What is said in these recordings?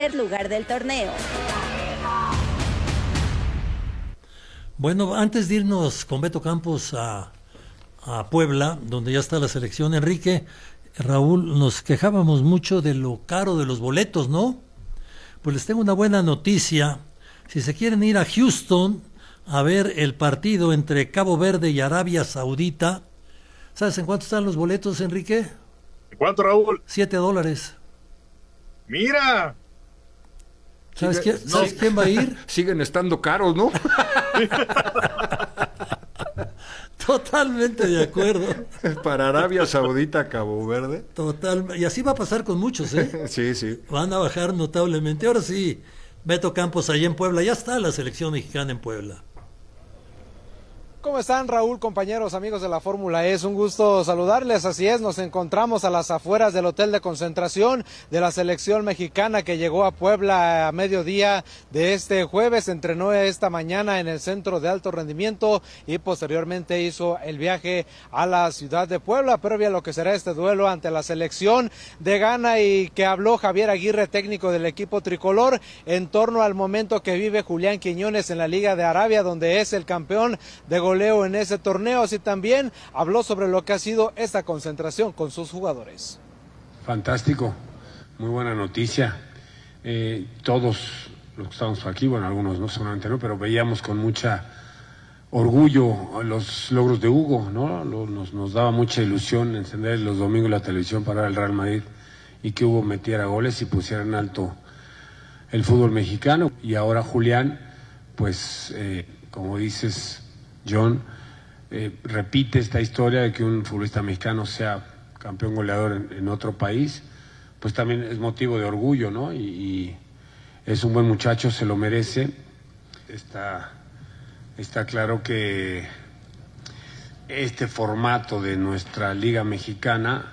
tercer lugar del torneo. Bueno, antes de irnos con Beto Campos a Puebla, donde ya está la selección, Enrique, Raúl, nos quejábamos mucho de lo caro de los boletos, ¿no? Pues les tengo una buena noticia. Si se quieren ir a Houston a ver el partido entre Cabo Verde y Arabia Saudita, ¿sabes en cuánto están los boletos, Enrique? ¿En cuánto, Raúl? $7. ¡Mira! ¿Sabes quién va a ir? Siguen estando caros, ¿no? Totalmente de acuerdo. Para Arabia Saudita, Cabo Verde. Total, y así va a pasar con muchos, ¿eh? Sí, sí. Van a bajar notablemente. Ahora sí, Beto Campos allá en Puebla, ya está la selección mexicana en Puebla. ¿Cómo están, Raúl, compañeros, amigos de la Fórmula E? Es un gusto saludarles. Así es, nos encontramos a las afueras del hotel de concentración de la selección mexicana que llegó a Puebla a mediodía de este jueves. Entrenó esta mañana en el centro de alto rendimiento y posteriormente hizo el viaje a la ciudad de Puebla, previa a lo que será este duelo ante la selección de Ghana, y que habló Javier Aguirre, técnico del equipo tricolor, en torno al momento que vive Julián Quiñones en la Liga de Arabia, donde es el campeón de goleo en ese torneo. Así también habló sobre lo que ha sido esta concentración con sus jugadores. Fantástico, muy buena noticia. Todos los que estamos aquí, bueno, algunos no, seguramente no, pero veíamos con mucha orgullo los logros de Hugo, ¿no? Nos daba mucha ilusión encender los domingos la televisión para ver el Real Madrid y que Hugo metiera goles y pusiera en alto el fútbol mexicano. Y ahora Julián, pues, como dices, John, repite esta historia de que un futbolista mexicano sea campeón goleador en otro país, pues también es motivo de orgullo, ¿no? Y es un buen muchacho, se lo merece. Está claro que este formato de nuestra Liga Mexicana,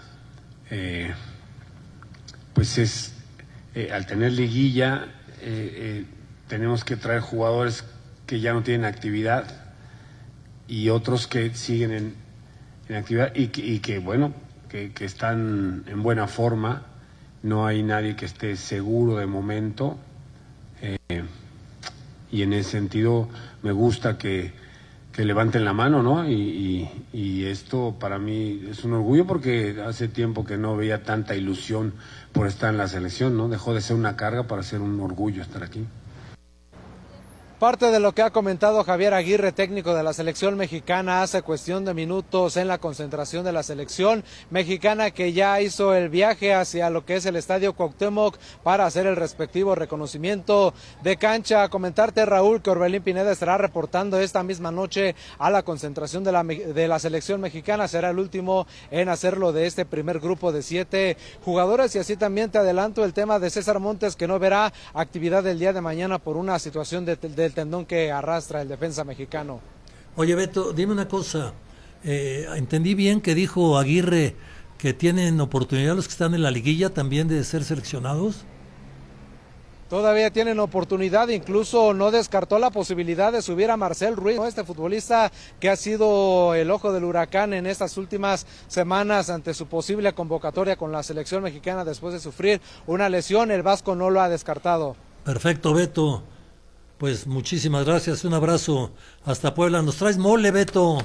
pues es, al tener liguilla, tenemos que traer jugadores que ya no tienen actividad y otros que siguen en actividad y que bueno, que están en buena forma. No hay nadie que esté seguro de momento, y en ese sentido me gusta que levanten la mano, ¿no? Y esto para mí es un orgullo, porque hace tiempo que no veía tanta ilusión por estar en la selección, ¿no? Dejó de ser una carga para ser un orgullo estar aquí. Parte de lo que ha comentado Javier Aguirre, técnico de la selección mexicana, hace cuestión de minutos en la concentración de la selección mexicana, que ya hizo el viaje hacia lo que es el Estadio Cuauhtémoc para hacer el respectivo reconocimiento de cancha. Comentarte, Raúl, que Orbelín Pineda estará reportando esta misma noche a la concentración de la selección mexicana. Será el último en hacerlo de este primer grupo de 7 jugadores. Y así también te adelanto el tema de César Montes, que no verá actividad el día de mañana por una situación del tendón que arrastra el defensa mexicano. Oye, Beto, dime una cosa, entendí bien que dijo Aguirre que tienen oportunidad los que están en la liguilla también de ser seleccionados. Todavía tienen oportunidad, incluso no descartó la posibilidad de subir a Marcel Ruiz, ¿no? Este futbolista que ha sido el ojo del huracán en estas últimas semanas ante su posible convocatoria con la selección mexicana después de sufrir una lesión. El vasco no lo ha descartado. Perfecto, Beto. Pues muchísimas gracias, un abrazo hasta Puebla. ¿Nos traes mole, Beto?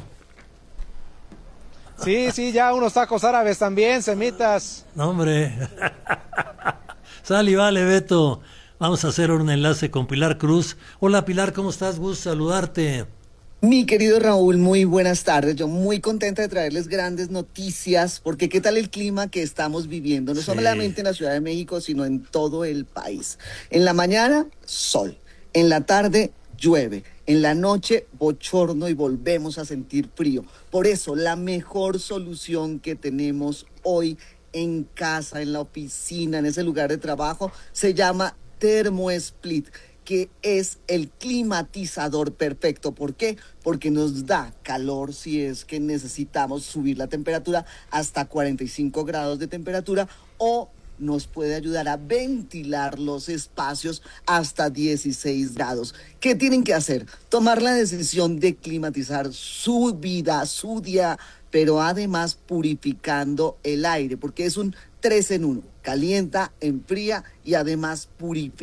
Sí, ya unos tacos árabes también, semitas. No, hombre. Sal y vale, Beto. Vamos a hacer un enlace con Pilar Cruz. Hola, Pilar, ¿cómo estás? Gusto saludarte. Mi querido Raúl, muy buenas tardes. Yo muy contenta de traerles grandes noticias, porque qué tal el clima que estamos viviendo, no solamente en la Ciudad de México, sino en todo el país. En la mañana, sol. En la tarde llueve, en la noche bochorno y volvemos a sentir frío. Por eso la mejor solución que tenemos hoy en casa, en la oficina, en ese lugar de trabajo, se llama ThermoSplit, que es el climatizador perfecto. ¿Por qué? Porque nos da calor si es que necesitamos subir la temperatura hasta 45 grados de temperatura, o nos puede ayudar a ventilar los espacios hasta 16 grados. ¿Qué tienen que hacer? Tomar la decisión de climatizar su vida, su día, pero además purificando el aire, porque es un 3 en 1. Calienta, enfría y además purifica.